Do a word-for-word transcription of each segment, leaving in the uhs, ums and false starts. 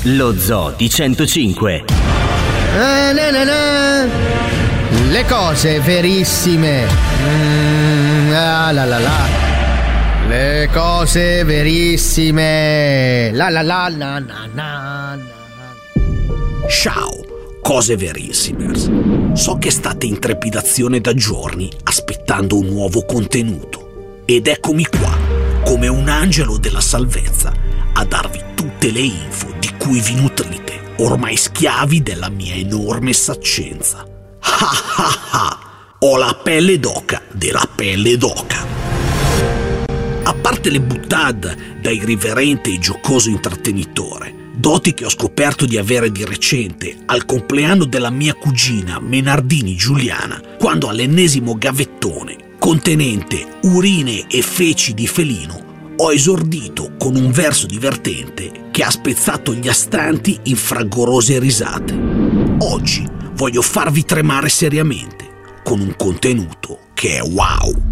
Lo Zoo di centocinque. Ah, na, na, na. Le cose verissime. Mm, ah, la la la. Le cose verissime. La la la la na na na. Ciao, cose verissime. So che state in trepidazione da giorni aspettando un nuovo contenuto. Ed eccomi qua, come un angelo della salvezza, a darvi tutte le info di cui vi nutrite, ormai schiavi della mia enorme saccenza. Ha ha ha! Ho la pelle d'oca della pelle d'oca. A parte le buttade da irriverente e giocoso intrattenitore, doti che ho scoperto di avere di recente al compleanno della mia cugina Menardini Giuliana, quando all'ennesimo gavettone contenente urine e feci di felino ho esordito con un verso divertente che ha spezzato gli astanti in fragorose risate. Oggi voglio farvi tremare seriamente con un contenuto che è wow.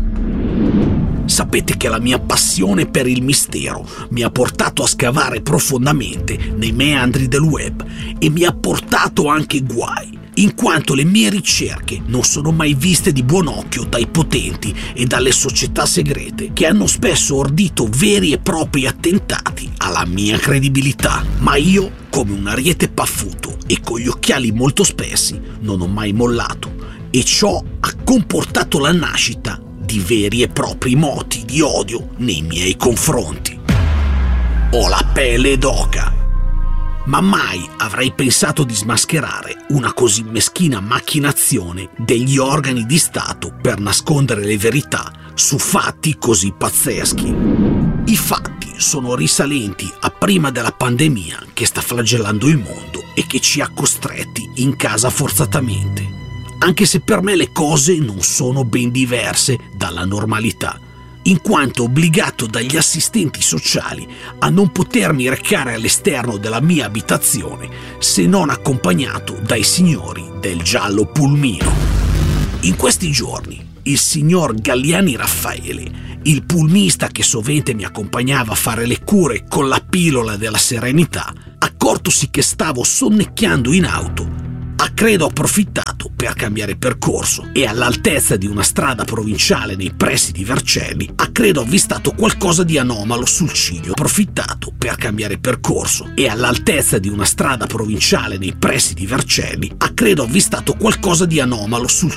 Sapete che la mia passione per il mistero mi ha portato a scavare profondamente nei meandri del web e mi ha portato anche guai, in quanto le mie ricerche non sono mai viste di buon occhio dai potenti e dalle società segrete, che hanno spesso ordito veri e propri attentati alla mia credibilità. Ma io, come un ariete paffuto e con gli occhiali molto spessi, non ho mai mollato, e ciò ha comportato la nascita di veri e propri moti di odio nei miei confronti. Ho la pelle d'oca. Ma mai avrei pensato di smascherare una così meschina macchinazione degli organi di Stato per nascondere le verità su fatti così pazzeschi. I fatti sono risalenti a prima della pandemia che sta flagellando il mondo e che ci ha costretti in casa forzatamente, anche se per me le cose non sono ben diverse dalla normalità, in quanto obbligato dagli assistenti sociali a non potermi recare all'esterno della mia abitazione se non accompagnato dai signori del giallo pulmino. In questi giorni il signor Galliani Raffaele, il pulmista che sovente mi accompagnava a fare le cure con la pillola della serenità, accortosi che stavo sonnecchiando in auto, ha credo approfittato per cambiare percorso e all'altezza di una strada provinciale nei pressi di Vercelli ha credo avvistato qualcosa di anomalo sul ciglio. Approfittato per cambiare percorso e all'altezza di una strada provinciale nei pressi di Vercelli ha credo avvistato qualcosa di anomalo sul